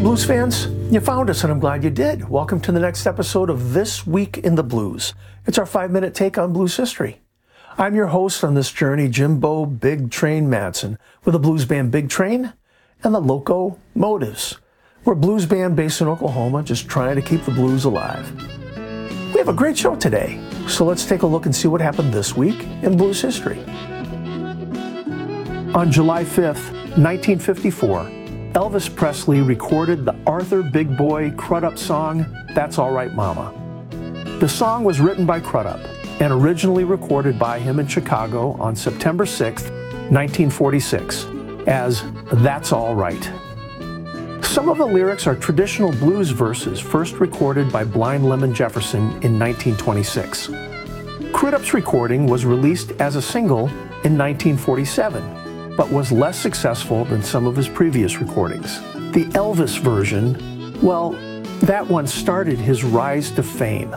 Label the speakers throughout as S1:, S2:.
S1: blues fans, you found us and I'm glad you did. Welcome to the next episode of This Week in the Blues. It's our 5-minute take on blues history. I'm your host on this journey, Jimbo Big Train Madsen, with the blues band Big Train and the Loco Motives. We're a blues band based in Oklahoma, just trying to keep the blues alive. We have a great show today, so let's take a look and see what happened this week in blues history. On July 5th, 1954, Elvis Presley recorded the Arthur Big Boy Crudup song, That's All Right Mama. The song was written by Crudup and originally recorded by him in Chicago on September 6th, 1946, as That's All Right. Some of the lyrics are traditional blues verses first recorded by Blind Lemon Jefferson in 1926. Crudup's recording was released as a single in 1947. But was less successful than some of his previous recordings. The Elvis version, well, that one started his rise to fame.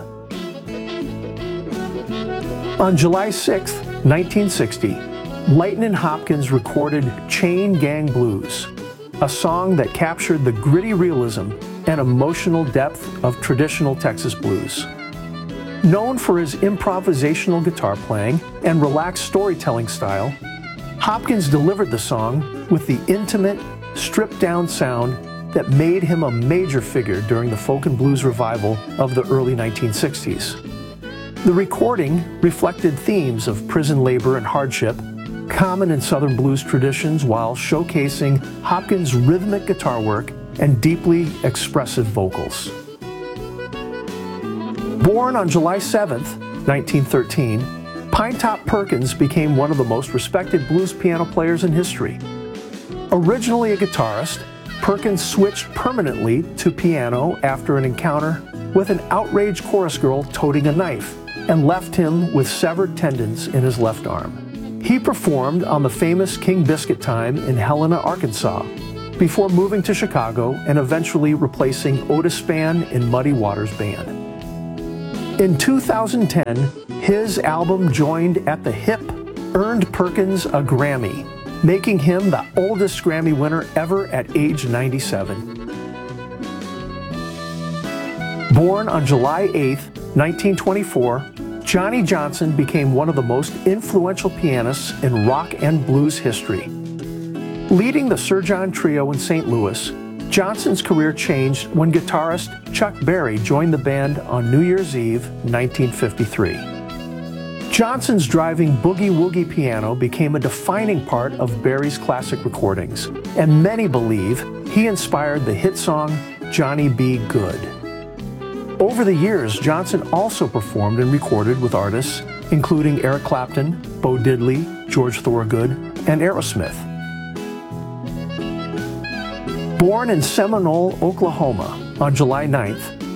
S1: On July 6, 1960, Lightnin' Hopkins recorded Chain Gang Blues, a song that captured the gritty realism and emotional depth of traditional Texas blues. Known for his improvisational guitar playing and relaxed storytelling style, Hopkins delivered the song with the intimate, stripped-down sound that made him a major figure during the folk and blues revival of the early 1960s. The recording reflected themes of prison labor and hardship, common in Southern blues traditions, while showcasing Hopkins' rhythmic guitar work and deeply expressive vocals. Born on July 7, 1913, Pinetop Perkins became one of the most respected blues piano players in history. Originally a guitarist, Perkins switched permanently to piano after an encounter with an outraged chorus girl toting a knife and left him with severed tendons in his left arm. He performed on the famous King Biscuit Time in Helena, Arkansas, before moving to Chicago and eventually replacing Otis Spann in Muddy Waters Band. In 2010, his album Joined at the Hip earned Perkins a Grammy, making him the oldest Grammy winner ever at age 97. Born on July 8, 1924, Johnny Johnson became one of the most influential pianists in rock and blues history. Leading the Sir John Trio in St. Louis, Johnson's career changed when guitarist Chuck Berry joined the band on New Year's Eve, 1953. Johnson's driving boogie-woogie piano became a defining part of Berry's classic recordings, and many believe he inspired the hit song Johnny B. Good. Over the years, Johnson also performed and recorded with artists including Eric Clapton, Bo Diddley, George Thorogood, and Aerosmith. Born in Seminole, Oklahoma on July 9,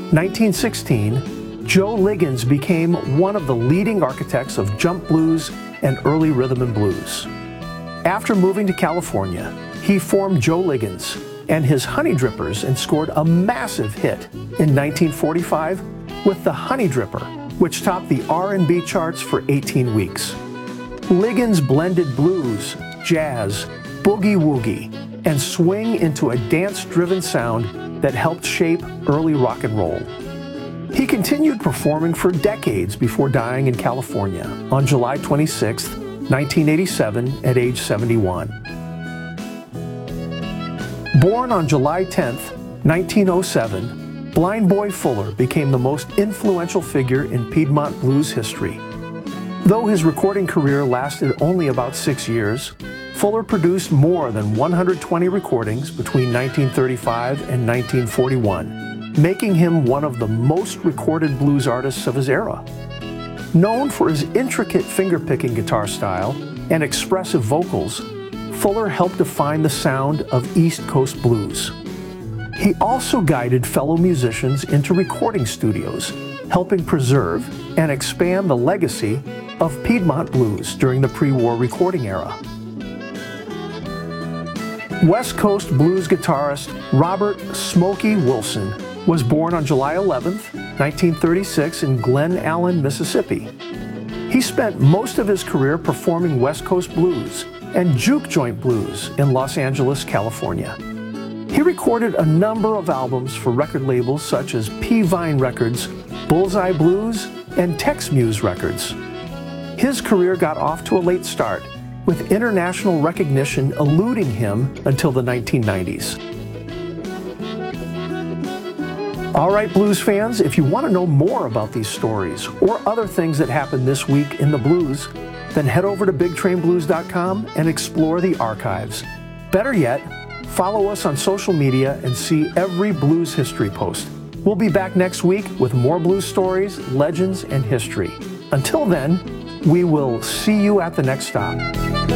S1: 1916, Joe Liggins became one of the leading architects of jump blues and early rhythm and blues. After moving to California, he formed Joe Liggins and his Honey Drippers and scored a massive hit in 1945 with the Honey Dripper, which topped the R&B charts for 18 weeks. Liggins blended blues, jazz, boogie-woogie, and swing into a dance-driven sound that helped shape early rock and roll. He continued performing for decades before dying in California on July 26, 1987, at age 71. Born on July 10, 1907, Blind Boy Fuller became the most influential figure in Piedmont blues history. Though his recording career lasted only about 6 years, Fuller produced more than 120 recordings between 1935 and 1941, making him one of the most recorded blues artists of his era. Known for his intricate finger-picking guitar style and expressive vocals, Fuller helped define the sound of East Coast blues. He also guided fellow musicians into recording studios, helping preserve and expand the legacy of Piedmont blues during the pre-war recording era. West Coast blues guitarist Robert "Smokey" Wilson was born on July 11, 1936 in Glen Allen, Mississippi. He spent most of his career performing West Coast blues and juke joint blues in Los Angeles, California. He recorded a number of albums for record labels such as P. Vine Records, Bullseye Blues, and Tex Muse Records. His career got off to a late start, with international recognition eluding him until the 1990s. All right, blues fans, if you want to know more about these stories or other things that happened this week in the blues, then head over to BigTrainBlues.com and explore the archives. Better yet, follow us on social media and see every blues history post. We'll be back next week with more blues stories, legends, and history. Until then, we will see you at the next stop.